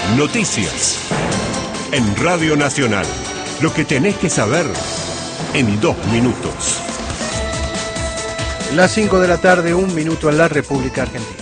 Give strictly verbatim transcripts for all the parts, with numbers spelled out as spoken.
Noticias. En Radio Nacional. Lo que tenés que saber en dos minutos. Las cinco de la tarde, un minuto en la República Argentina.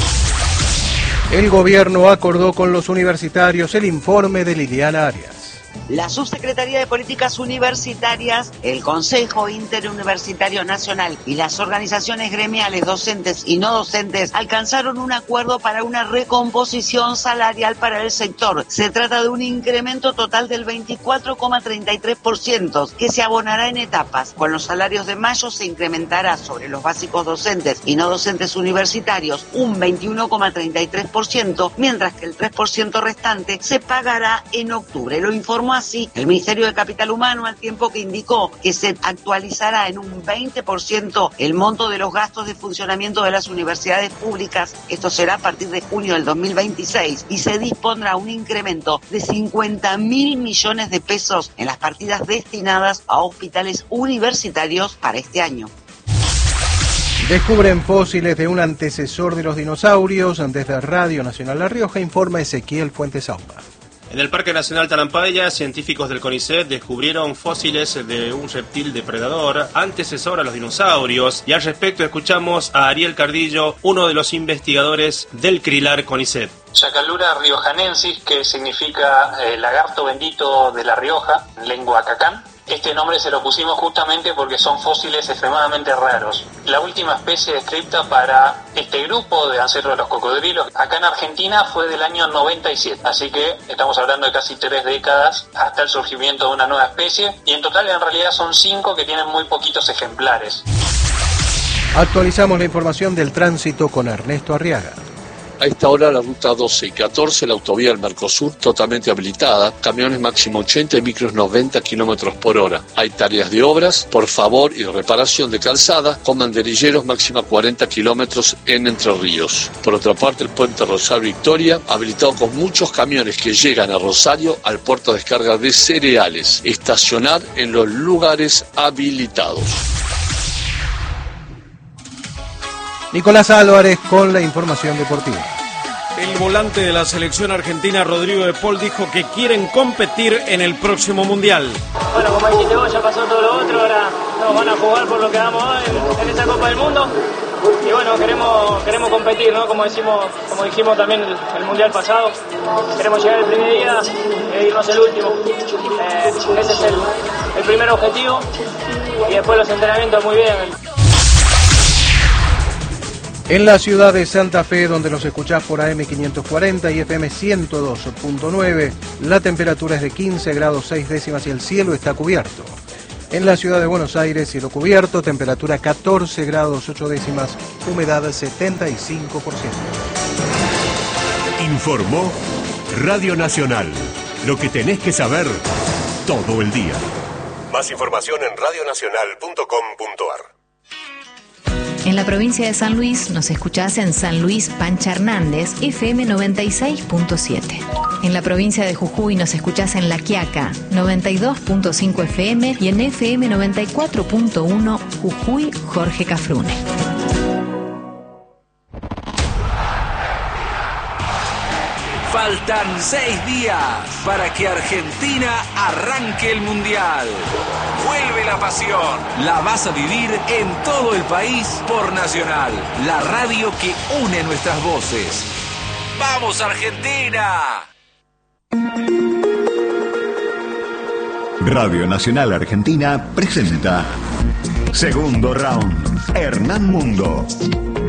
El gobierno acordó con los universitarios el informe de Liliana Arias. La Subsecretaría de Políticas Universitarias, el Consejo Interuniversitario Nacional y las organizaciones gremiales docentes y no docentes alcanzaron un acuerdo para una recomposición salarial para el sector. Se trata de un incremento total del veinticuatro coma treinta y tres por ciento que se abonará en etapas. Con los salarios de mayo se incrementará sobre los básicos docentes y no docentes universitarios un veintiuno coma treinta y tres por ciento, mientras que el tres por ciento restante se pagará en octubre. Lo informó así el Ministerio de Capital Humano, al tiempo que indicó que se actualizará en un veinte por ciento el monto de los gastos de funcionamiento de las universidades públicas. Esto será a partir de junio del dos mil veintiséis y se dispondrá un incremento de cincuenta mil millones de pesos en las partidas destinadas a hospitales universitarios para este año. Descubren fósiles de un antecesor de los dinosaurios. Desde Radio Nacional La Rioja informa Ezequiel Fuentesauma. En el Parque Nacional Talampaya, científicos del CONICET descubrieron fósiles de un reptil depredador antecesor a los dinosaurios, y al respecto escuchamos a Ariel Cardillo, uno de los investigadores del CRILAR CONICET. Yacalura riojanensis, que significa eh, lagarto bendito de La Rioja, en lengua cacán. Este nombre se lo pusimos justamente porque son fósiles extremadamente raros. La última especie descrita para este grupo de ancestros de los cocodrilos acá en Argentina fue del año noventa y siete, así que estamos hablando de casi tres décadas hasta el surgimiento de una nueva especie, y en total en realidad son cinco que tienen muy poquitos ejemplares. Actualizamos la información del tránsito con Ernesto Arriaga. A esta hora la ruta doce y catorce, la autovía del Mercosur, totalmente habilitada, camiones máximo ochenta y micros noventa kilómetros por hora. Hay tareas de obras, por favor, y reparación de calzada, con banderilleros máxima cuarenta kilómetros en Entre Ríos. Por otra parte, el puente Rosario Victoria, habilitado con muchos camiones que llegan a Rosario al puerto de descarga de cereales. Estacionar en los lugares habilitados. Nicolás Álvarez con la información deportiva. El volante de la selección argentina, Rodrigo de Paul, dijo que quieren competir en el próximo Mundial. Bueno, como dijiste vos, ya pasó todo lo otro, ahora nos van a jugar por lo que damos en, en esa Copa del Mundo. Y bueno, queremos queremos competir, ¿no? Como decimos, como dijimos también el, el Mundial pasado, queremos llegar el primer día e irnos el último. Eh, ese es el, el primer objetivo, y después los entrenamientos muy bien. En la ciudad de Santa Fe, donde nos escuchás por A M quinientos cuarenta y F M ciento dos punto nueve, la temperatura es de quince grados seis décimas y el cielo está cubierto. En la ciudad de Buenos Aires, cielo cubierto, temperatura catorce grados ocho décimas, humedad setenta y cinco por ciento. Informó Radio Nacional. Lo que tenés que saber todo el día. Más información en radio nacional punto com punto ar. En la provincia de San Luis nos escuchás en San Luis Pancha Hernández, F M noventa y seis punto siete. En la provincia de Jujuy nos escuchás en La Quiaca, noventa y dos punto cinco F M, y en F M noventa y cuatro punto uno Jujuy Jorge Cafrune. Faltan seis días para que Argentina arranque el Mundial. Vuelve la pasión. La vas a vivir en todo el país por Nacional, la radio que une nuestras voces. ¡Vamos, Argentina! Radio Nacional Argentina presenta Segundo Round. Hernán Mundo.